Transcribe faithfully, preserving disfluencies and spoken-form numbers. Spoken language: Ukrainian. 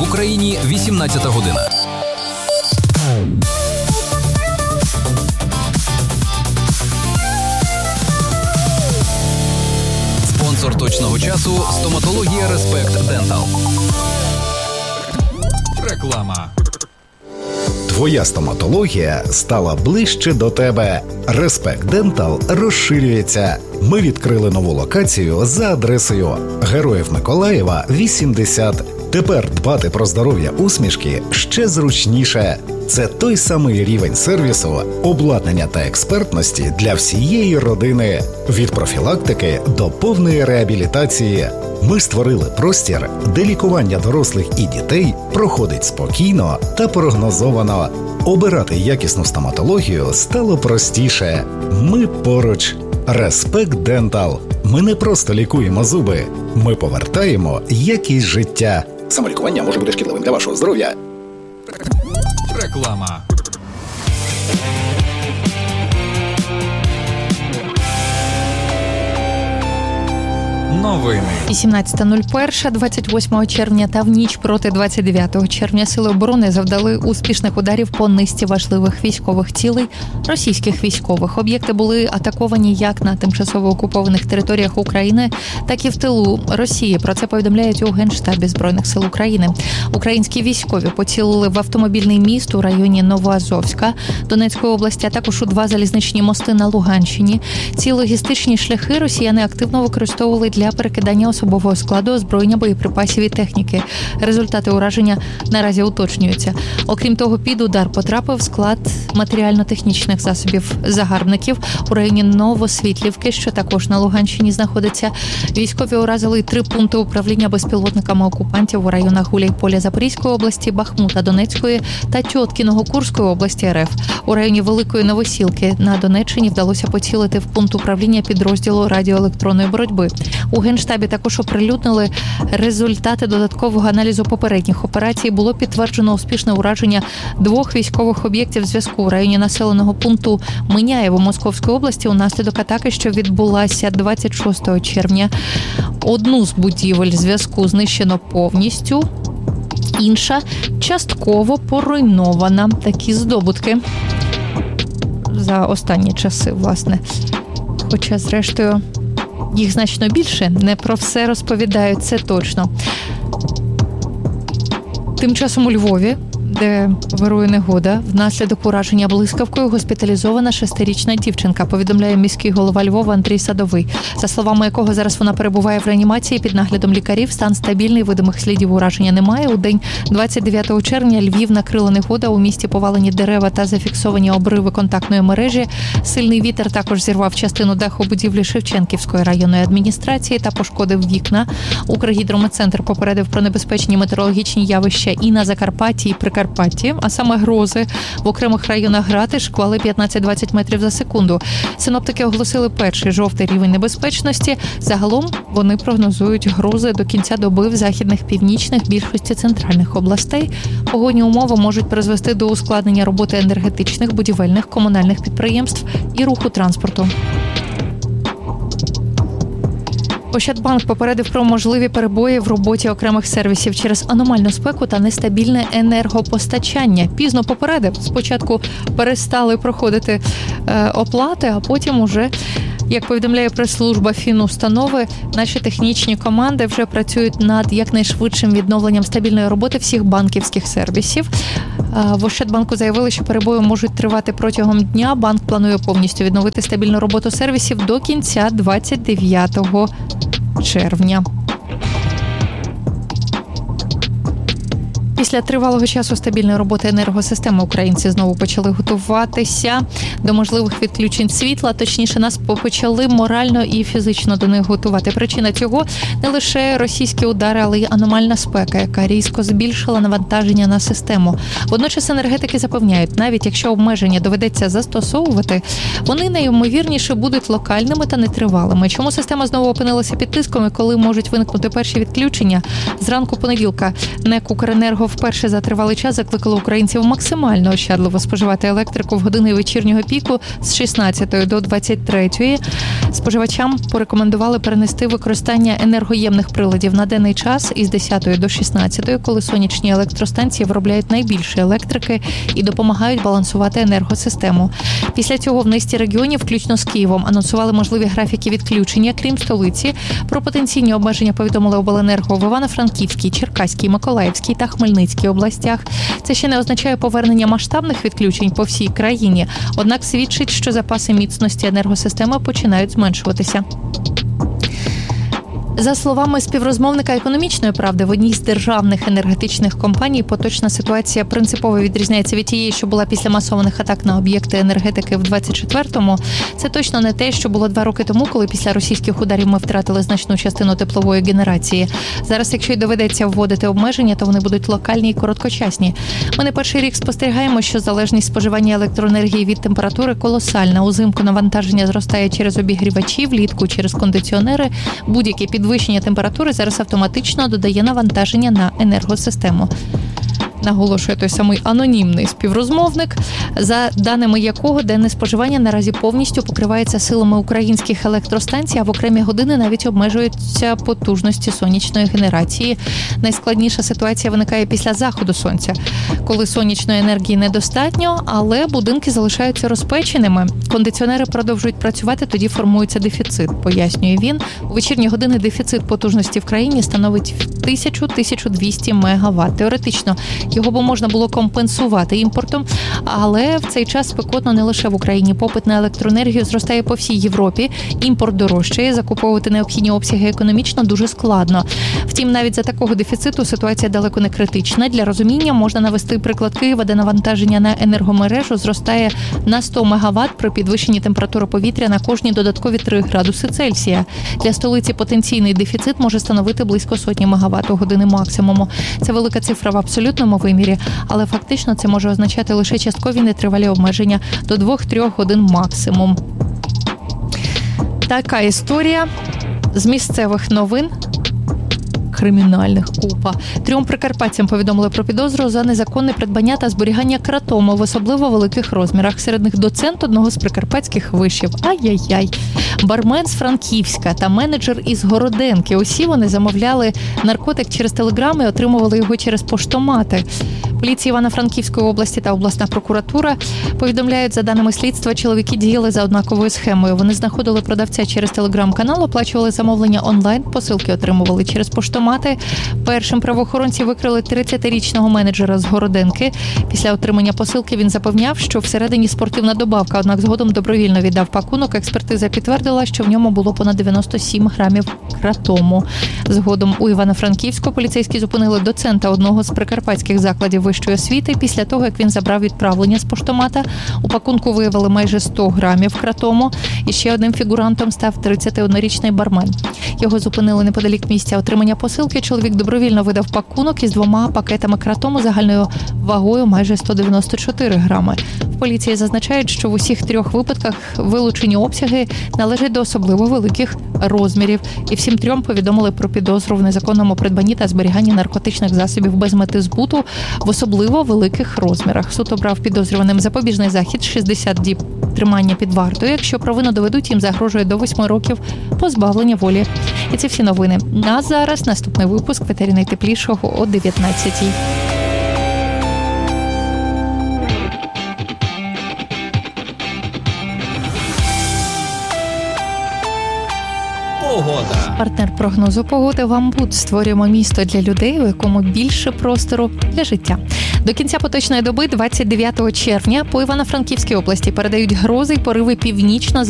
В Україні вісімнадцята година. Спонсор точного часу – стоматологія Респект Дентал. Реклама. Твоя стоматологія стала ближче до тебе. Респект Дентал розширюється. Ми відкрили нову локацію за адресою Героїв Миколаєва, вісімдесят. Тепер дбати про здоров'я усмішки ще зручніше. Це той самий рівень сервісу, обладнання та експертності для всієї родини. Від профілактики до повної реабілітації. Ми створили простір, де лікування дорослих і дітей проходить спокійно та прогнозовано. Обирати якісну стоматологію стало простіше. Ми поруч. Респект Дентал. Ми не просто лікуємо зуби. Ми повертаємо якість життя. Самолікування може бути шкідливим для вашого здоров'я. Реклама. Новини. вісімнадцята нуль один, двадцять восьмого червня та в ніч проти двадцять дев'ятого червня Сили оборони завдали успішних ударів по низці важливих військових цілей російських військових. Об'єкти були атаковані як на тимчасово окупованих територіях України, так і в тилу Росії. Про це повідомляють у Генштабі Збройних сил України. Українські військові поцілили в автомобільний міст у районі Новоазовська Донецької області, а також у два залізничні мости на Луганщині. Ці логістичні шляхи росіяни активно використовували для перекидання особового складу, озброєння, боєприпасів і техніки. Результати ураження наразі уточнюються. Окрім того, під удар потрапив склад матеріально-технічних засобів загарбників у районі Новосвітлівки, що також на Луганщині знаходиться. Військові уразили три пункти управління безпілотниками окупантів у районах Гуляйполя Запорізької області, Бахмута Донецької та Тьоткіного Курської області РФ. У районі Великої Новосілки на Донеччині вдалося поцілити в пункт управління підрозділу радіоелектронної боротьби. У Генштабі також оприлюднили результати додаткового аналізу попередніх операцій. Було підтверджено успішне ураження двох військових об'єктів зв'язку у районі населеного пункту Миняєво Московської області унаслідок атаки, що відбулася двадцять шостого червня. Одну з будівель зв'язку знищено повністю, інша частково поруйнована. Такі здобутки за останні часи, власне. Хоча, зрештою, їх значно більше, не про все розповідають, це точно. Тим часом у Львові, де вирує негода, внаслідок ураження блискавкою госпіталізована шестирічна дівчинка, повідомляє міський голова Львова Андрій Садовий. За словами якого зараз вона перебуває в реанімації під наглядом лікарів, стан стабільний, видимих слідів ураження немає. У день двадцять дев'ятого червня Львів накрила негода, у місті повалені дерева та зафіксовані обриви контактної мережі. Сильний вітер також зірвав частину даху будівлі Шевченківської районної адміністрації та пошкодив вікна. Укргідрометцентр попередив про небезпечні метеорологічні явища і на Закарпатті, і Прикарпатті, а саме грози. В окремих районах гради, шквали п'ятнадцять-двадцять метрів за секунду. Синоптики оголосили перший жовтий рівень небезпечності. Загалом вони прогнозують грози до кінця доби в західних, північних, більшості центральних областей. Погодні умови можуть призвести до ускладнення роботи енергетичних, будівельних, комунальних підприємств і руху транспорту. Ощадбанк попередив про можливі перебої в роботі окремих сервісів через аномальну спеку та нестабільне енергопостачання. Пізно попередив. Спочатку перестали проходити е, оплати, а потім уже, як повідомляє прес-служба Фінустанови, наші технічні команди вже працюють над якнайшвидшим відновленням стабільної роботи всіх банківських сервісів. В Ощадбанку заявили, що перебої можуть тривати протягом дня. Банк планує повністю відновити стабільну роботу сервісів до кінця двадцять дев'ятого червня. Після тривалого часу стабільної роботи енергосистеми українці знову почали готуватися до можливих відключень світла. Точніше, нас почали морально і фізично до них готувати. Причина цього не лише російські удари, але й аномальна спека, яка різко збільшила навантаження на систему. Водночас енергетики запевняють, навіть якщо обмеження доведеться застосовувати, вони найімовірніше будуть локальними та нетривалими. Чому система знову опинилася під тиском і коли можуть виникнути перші відключення? Зранку понеділка НЕК «Укренерго» вперше за тривалий час закликало українців максимально ощадливо споживати електрику в години вечірнього піку з шістнадцятої до двадцять третьої. Споживачам порекомендували перенести використання енергоємних приладів на денний час із десятої до шістнадцятої, коли сонячні електростанції виробляють найбільше електрики і допомагають балансувати енергосистему. Після цього в низці регіонів, включно з Києвом, анонсували можливі графіки відключення, крім столиці. Про потенційні обмеження повідомили обленерго в Івано-Франківській, Черкаській, Миколаївській та Хмельницькій областях. Це ще не означає повернення масштабних відключень по всій країні, однак свідчить, що запаси міцності енергосистеми починають зменшуватися. За словами співрозмовника «Економічної правди», в одній з державних енергетичних компаній поточна ситуація принципово відрізняється від тієї, що була після масованих атак на об'єкти енергетики в двадцять четвертому. Це точно не те, що було два роки тому, коли після російських ударів ми втратили значну частину теплової генерації. Зараз, якщо й доведеться вводити обмеження, то вони будуть локальні і короткочасні. Ми не перший рік спостерігаємо, що залежність споживання електроенергії від температури колосальна. Узимку навантаження зростає через обігрівачі, влітку через кондиціонери. Будь-які підвищення Підвищення температури зараз автоматично додає навантаження на енергосистему. Наголошує той самий анонімний співрозмовник, за даними якого денне споживання наразі повністю покривається силами українських електростанцій, а в окремі години навіть обмежуються потужності сонячної генерації. Найскладніша ситуація виникає після заходу сонця, коли сонячної енергії недостатньо, але будинки залишаються розпеченими. Кондиціонери продовжують працювати, тоді формується дефіцит, пояснює він. У вечірні години дефіцит потужності в країні становить тисячу - тисячу двісті мегаватт. Теоретично його б можна було компенсувати імпортом, але в цей час спекотно не лише в Україні. Попит на електроенергію зростає по всій Європі, імпорт дорожчає, закуповувати необхідні обсяги економічно дуже складно. Втім, навіть за такого дефіциту ситуація далеко не критична. Для розуміння можна навести приклад Києва, де навантаження на енергомережу зростає на сто мегаватт при підвищенні температури повітря на кожні додаткові три градуси Цельсія. Для столиці потенційний дефіцит може становити близько сотні мегаватт у години максимуму. Це велика цифра в абсолютному вимірі, але фактично це може означати лише часткові нетривалі обмеження до двох-трьох годин максимум. Така історія з місцевих новин. Кримінальних купа. Трьом прикарпатцям повідомили про підозру за незаконне придбання та зберігання кратому в особливо великих розмірах. Серед них доцент одного з прикарпатських вишів. Ай-яй-яй. Бармен з Франківська та менеджер із Городенки. Усі вони замовляли наркотик через телеграми і отримували його через поштомати. Поліція Івано-Франківської області та обласна прокуратура повідомляють, за даними слідства, чоловіки діяли за однаковою схемою. Вони знаходили продавця через телеграм-канал, оплачували замовлення онлайн, посилки отримували через поштомати. Першим правоохоронці викрили тридцятирічного менеджера з Городенки. Після отримання посилки він запевняв, що всередині спортивна добавка, однак згодом добровільно віддав пакунок. Експертиза підтвердила, що в ньому було понад дев'яносто сім грамів кратому. Згодом у Івано-Франківську поліцейські зупинили доцента одного з прикарпатських закладів вищої освіти після того, як він забрав відправлення з поштомата. У пакунку виявили майже сто грамів кратому. І ще одним фігурантом став тридцятиоднорічний бармен. Його зупинили неподалік місця отримання посилки. Чоловік добровільно видав пакунок із двома пакетами кратому загальною вагою майже сто дев'яносто чотири грами. В поліції зазначають, що в усіх трьох випадках вилучені обсяги належать до особливо великих розмірів. І всім трьом повідомили про підозру в незаконному придбанні та зберіганні наркотичних засобів без мети збуту в особливо великих розмірах. Суд обрав підозрюваним запобіжний захід шістдесят діб тримання під вартою. Якщо провину доведуть, їм загрожує до восьми років позбавлення волі. І це всі новини. На зараз наступний випуск в етері найтеплішого о дев'ятнадцятій. Погода. Партнер прогнозу погоди «Вамбут». Створюємо місто для людей, у якому більше простору для життя. До кінця поточної доби, двадцять дев'ятого червня, по Івано-Франківській області передають грози й пориви північно